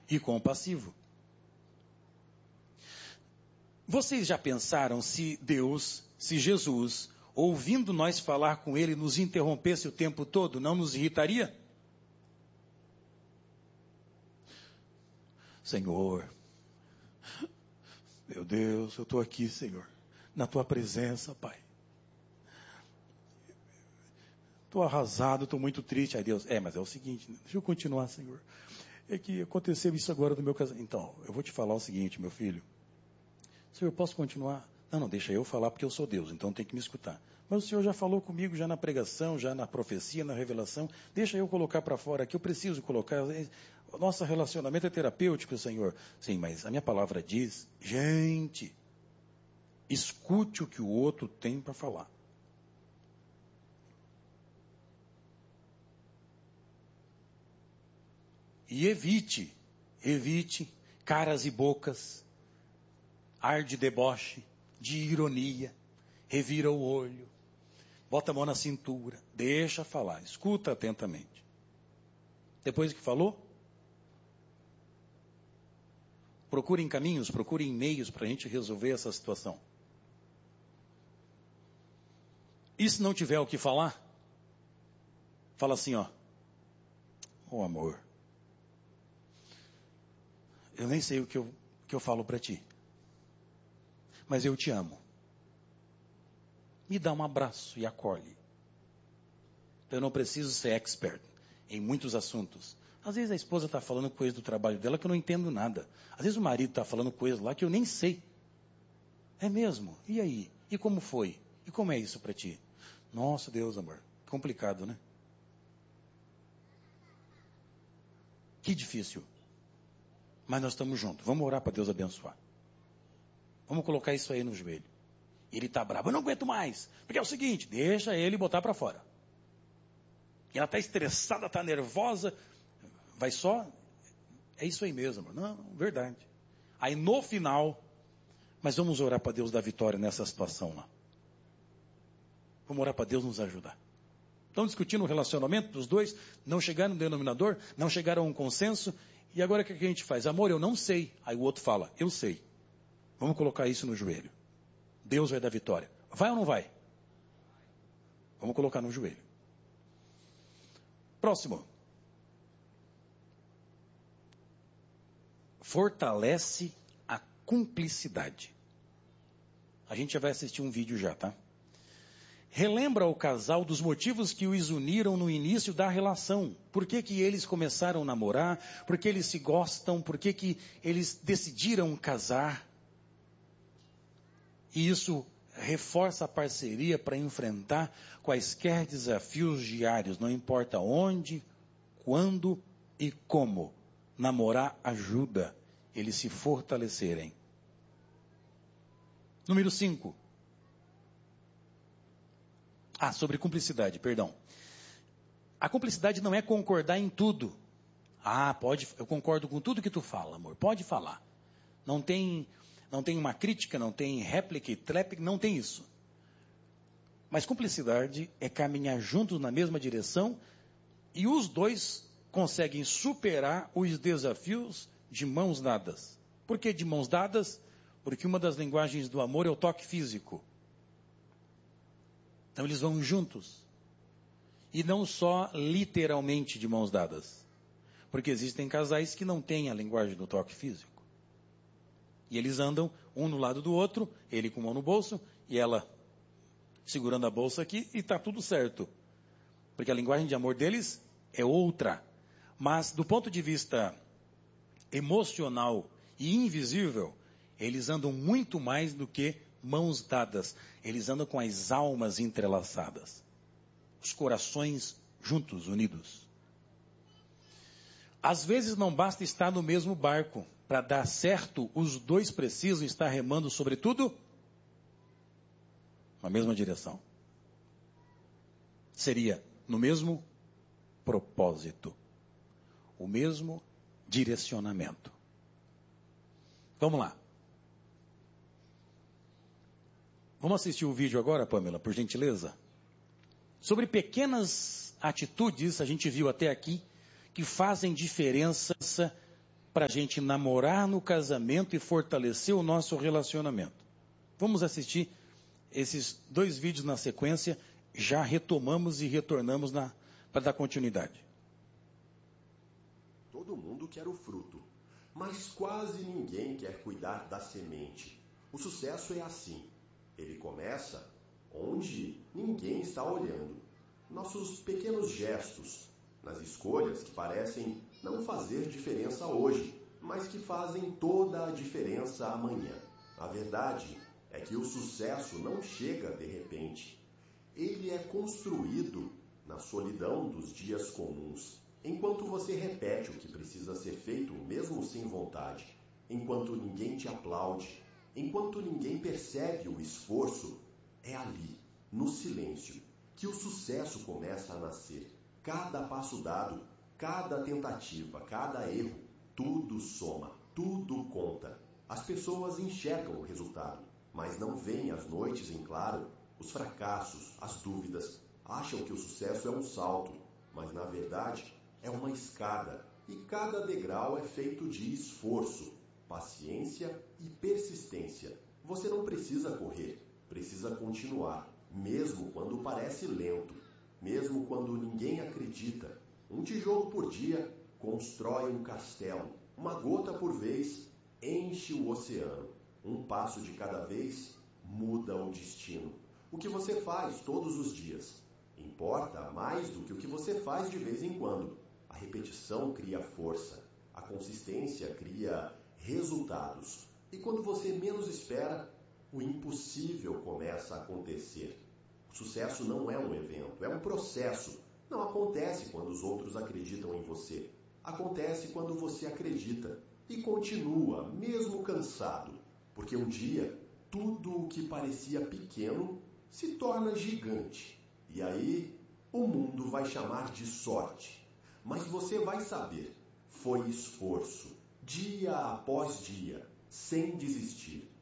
e compassivo. Vocês já pensaram se Deus, se Jesus, ouvindo nós falar com Ele, nos interrompesse o tempo todo, não nos irritaria? Senhor, meu Deus, eu estou aqui, Senhor, na Tua presença, Pai. Estou arrasado, estou muito triste. Aí Deus, mas é o seguinte, deixa eu continuar, Senhor. É que aconteceu isso agora no meu casamento. Então, eu vou te falar o seguinte, meu filho. Senhor, posso continuar? Não, deixa eu falar porque eu sou Deus, então tem que me escutar. Mas o Senhor já falou comigo, já na pregação, já na profecia, na revelação. Deixa eu colocar para fora aqui, eu preciso colocar. O nosso relacionamento é terapêutico, Senhor. Sim, mas a minha palavra diz, gente, escute o que o outro tem para falar. E evite caras e bocas, ar de deboche, de ironia, revira o olho, bota a mão na cintura, deixa falar, escuta atentamente. Depois que falou, procurem caminhos, procurem meios para a gente resolver essa situação. E se não tiver o que falar, fala assim, ô amor, eu nem sei o que eu falo para ti, mas eu te amo. Me dá um abraço e acolhe. Eu não preciso ser expert em muitos assuntos. Às vezes a esposa está falando coisa do trabalho dela que eu não entendo nada. Às vezes o marido está falando coisas lá que eu nem sei. É mesmo? E aí? E como foi? E como é isso para ti? Nossa, Deus, amor. Complicado, né? Que difícil. Mas nós estamos juntos. Vamos orar para Deus abençoar. Vamos colocar isso aí no joelho. Ele está bravo. Eu não aguento mais. Porque é o seguinte, deixa ele botar para fora. E ela está estressada, está nervosa. Vai só... É isso aí mesmo, amor. Não, verdade. Aí no final... Mas vamos orar para Deus dar vitória nessa situação lá. Vamos orar para Deus nos ajudar. Estão discutindo o relacionamento dos dois, não chegaram no denominador, não chegaram a um consenso, e agora o que a gente faz? Amor, eu não sei. Aí o outro fala, eu sei. Vamos colocar isso no joelho. Deus vai dar vitória. Vai ou não vai? Vamos colocar no joelho. Próximo. Fortalece a cumplicidade. A gente já vai assistir um vídeo já, tá? Relembra o casal dos motivos que os uniram no início da relação. Por que que eles começaram a namorar? Por que eles se gostam? Por que que eles decidiram casar? E isso reforça a parceria para enfrentar quaisquer desafios diários. Não importa onde, quando e como. Namorar ajuda eles se fortalecerem. Número 5. Sobre cumplicidade, perdão. A cumplicidade não é concordar em tudo. Eu concordo com tudo que tu fala, amor. Pode falar. Não tem uma crítica, não tem réplica e tréplica, não tem isso. Mas cumplicidade é caminhar juntos na mesma direção e os dois conseguem superar os desafios de mãos dadas. Por que de mãos dadas? Porque uma das linguagens do amor é o toque físico. Então eles vão juntos. E não só literalmente de mãos dadas. Porque existem casais que não têm a linguagem do toque físico. E eles andam um no lado do outro, ele com a mão no bolso e ela segurando a bolsa aqui e está tudo certo. Porque a linguagem de amor deles é outra. Mas do ponto de vista emocional e invisível, eles andam muito mais do que mãos dadas. Eles andam com as almas entrelaçadas. Os corações juntos, unidos. Às vezes não basta estar no mesmo barco. Para dar certo, os dois precisam estar remando, sobretudo, na mesma direção. Seria no mesmo propósito. O mesmo direcionamento. Vamos lá. Vamos assistir o vídeo agora, Pamela, por gentileza? Sobre pequenas atitudes, a gente viu até aqui, que fazem diferença para a gente namorar no casamento e fortalecer o nosso relacionamento. Vamos assistir esses 2 vídeos na sequência, já retomamos e retornamos para dar continuidade. Todo mundo quer o fruto, mas quase ninguém quer cuidar da semente. O sucesso é assim. Ele começa onde ninguém está olhando. Nossos pequenos gestos, nas escolhas que parecem não fazer diferença hoje, mas que fazem toda a diferença amanhã. A verdade é que o sucesso não chega de repente. Ele é construído na solidão dos dias comuns, enquanto você repete o que precisa ser feito mesmo sem vontade, enquanto ninguém te aplaude, enquanto ninguém percebe o esforço. É ali, no silêncio, que o sucesso começa a nascer. Cada passo dado, cada tentativa, cada erro, tudo soma, tudo conta. As pessoas enxergam o resultado, mas não veem as noites em claro, os fracassos, as dúvidas. Acham que o sucesso é um salto, mas na verdade é uma escada. E cada degrau é feito de esforço, paciência e persistência. Você não precisa correr, precisa continuar, mesmo quando parece lento, mesmo quando ninguém acredita. Um tijolo por dia constrói um castelo, uma gota por vez enche o oceano, um passo de cada vez muda o destino. O que você faz todos os dias importa mais do que o que você faz de vez em quando. A repetição cria força, a consistência cria resultados. E quando você menos espera, o impossível começa a acontecer. O sucesso não é um evento, é um processo. Não acontece quando os outros acreditam em você. Acontece quando você acredita e continua, mesmo cansado. Porque um dia, tudo o que parecia pequeno se torna gigante. E aí, o mundo vai chamar de sorte. Mas você vai saber, foi esforço, dia após dia, sem desistir.